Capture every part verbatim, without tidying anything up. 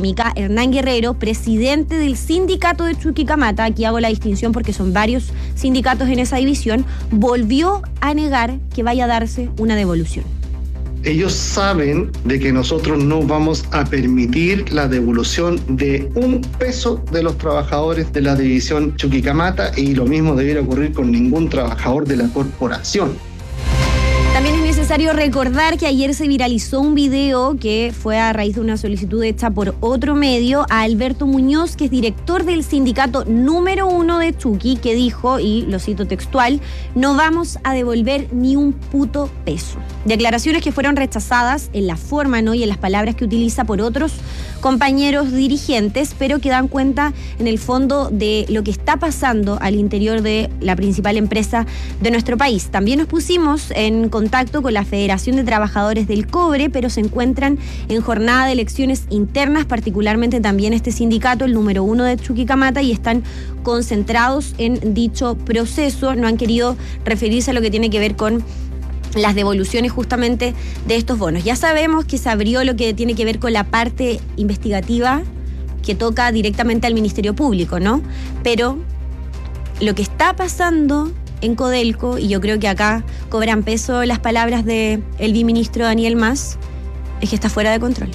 Petroquímica, Hernán Guerrero, presidente del sindicato de Chuquicamata, aquí hago la distinción porque son varios sindicatos en esa división, volvió a negar que vaya a darse una devolución. Ellos saben de que nosotros no vamos a permitir la devolución de un peso de los trabajadores de la división Chuquicamata, y lo mismo debiera ocurrir con ningún trabajador de la corporación. También es necesario recordar que ayer se viralizó un video que fue a raíz de una solicitud hecha por otro medio a Alberto Muñoz, que es director del sindicato número uno de Chuqui, que dijo, y lo cito textual, no vamos a devolver ni un puto peso. Declaraciones que fueron rechazadas en la forma, ¿no?, y en las palabras que utiliza por otros compañeros dirigentes, pero que dan cuenta en el fondo de lo que está pasando al interior de la principal empresa de nuestro país. También nos pusimos en contacto con la Federación de Trabajadores del Cobre, pero se encuentran en jornada de elecciones internas, particularmente también este sindicato, el número uno de Chuquicamata, y están concentrados en dicho proceso. No han querido referirse a lo que tiene que ver con las devoluciones justamente de estos bonos. Ya sabemos que se abrió lo que tiene que ver con la parte investigativa que toca directamente al Ministerio Público, ¿no? Pero lo que está pasando en Codelco, y yo creo que acá cobran peso las palabras del viceministro Daniel Mas, es que está fuera de control.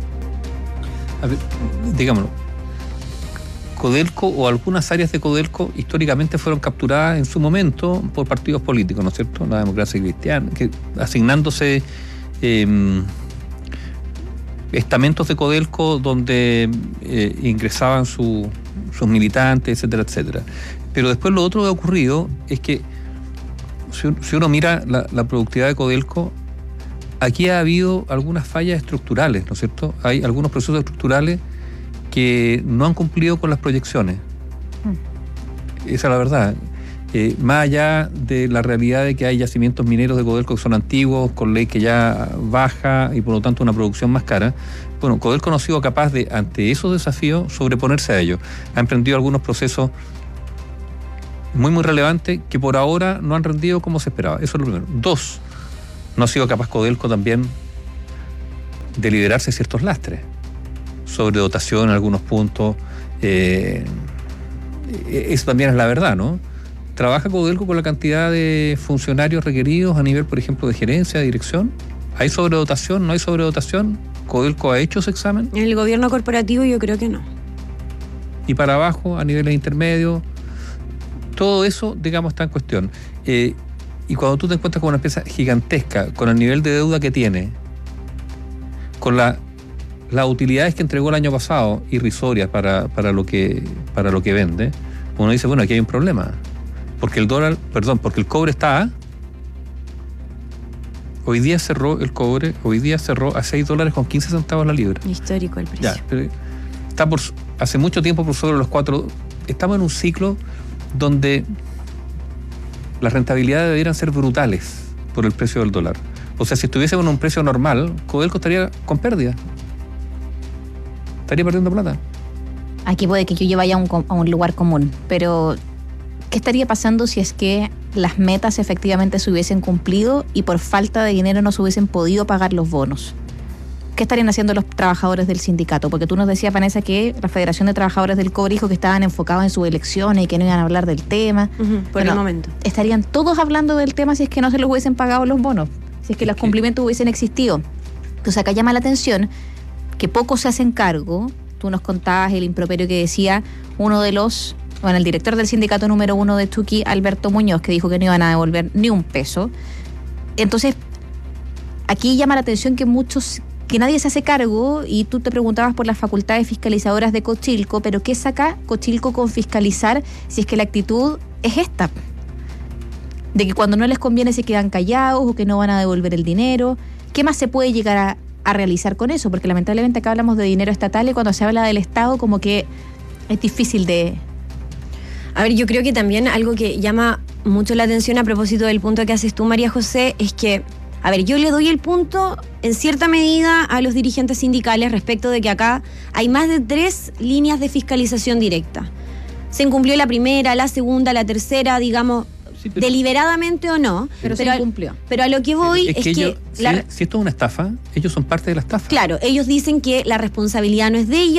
A ver, digámoslo, Codelco o algunas áreas de Codelco históricamente fueron capturadas en su momento por partidos políticos, ¿no es cierto? La Democracia Cristiana, que, asignándose eh, estamentos de Codelco donde eh, ingresaban su, sus militantes, etcétera, etcétera. Pero después lo otro que ha ocurrido es que si, si uno mira la, la productividad de Codelco, aquí ha habido algunas fallas estructurales, ¿no es cierto? Hay algunos procesos estructurales que no han cumplido con las proyecciones. Mm. Esa es la verdad. Eh, más allá de la realidad de que hay yacimientos mineros de Codelco que son antiguos, con ley que ya baja y por lo tanto una producción más cara, bueno, Codelco no ha sido capaz de, ante esos desafíos, sobreponerse a ellos. Ha emprendido algunos procesos muy, muy relevantes que por ahora no han rendido como se esperaba. Eso es lo primero. Dos, no ha sido capaz Codelco también de liderarse ciertos lastres. Sobredotación en algunos puntos, eh, eso también es la verdad, ¿no? ¿Trabaja Codelco con la cantidad de funcionarios requeridos a nivel, por ejemplo, de gerencia, de dirección? ¿Hay sobredotación? ¿No hay sobredotación? ¿Codelco ha hecho ese examen? En el gobierno corporativo yo creo que no. Y para abajo, a niveles intermedios, todo eso, digamos, está en cuestión. Eh, y cuando tú te encuentras con una empresa gigantesca, con el nivel de deuda que tiene, con la las utilidades que entregó el año pasado, irrisorias para, para, lo que, para lo que vende, uno dice, bueno, aquí hay un problema. Porque el dólar, perdón, porque el cobre está a... Hoy día cerró el cobre, hoy día cerró a seis dólares con quince centavos la libra. Histórico el precio. Ya, pero está por, hace mucho tiempo por sobre los cuatro. Estamos en un ciclo donde las rentabilidades debieran ser brutales por el precio del dólar. O sea, si estuviésemos en un precio normal, Codelco estaría con pérdida. Estaría perdiendo plata. Aquí puede que yo vaya a un, a un lugar común, pero ¿qué estaría pasando si es que las metas efectivamente se hubiesen cumplido y por falta de dinero no se hubiesen podido pagar los bonos? ¿Qué estarían haciendo los trabajadores del sindicato? Porque tú nos decías, Vanessa, que la Federación de Trabajadores del Cobre dijo que estaban enfocados en sus elecciones y que no iban a hablar del tema. Uh-huh, por bueno, el momento. ¿Estarían todos hablando del tema si es que no se les hubiesen pagado los bonos? Si es que los ¿Qué? cumplimientos hubiesen existido. Entonces acá llama la atención que pocos se hacen cargo. Tú nos contabas el improperio que decía uno de los, bueno, el director del sindicato número uno de Chuqui, Alberto Muñoz, que dijo que no iban a devolver ni un peso. Entonces, aquí llama la atención que muchos, que nadie se hace cargo, y tú te preguntabas por las facultades fiscalizadoras de Cochilco, pero ¿qué saca Cochilco con fiscalizar si es que la actitud es esta? De que cuando no les conviene se quedan callados o que no van a devolver el dinero. ¿Qué más se puede llegar a a realizar con eso? Porque lamentablemente acá hablamos de dinero estatal y cuando se habla del Estado como que es difícil de... A ver, yo creo que también algo que llama mucho la atención a propósito del punto que haces tú, María José, es que, a ver, yo le doy el punto en cierta medida a los dirigentes sindicales respecto de que acá hay más de tres líneas de fiscalización directa. Se incumplió la primera, la segunda, la tercera, digamos... Sí, pero, deliberadamente o no, pero, pero se cumplió. Pero a lo que voy es, es que, que ellos, la, si, si esto es una estafa, ellos son parte de la estafa. Claro, ellos dicen que la responsabilidad no es de ellos.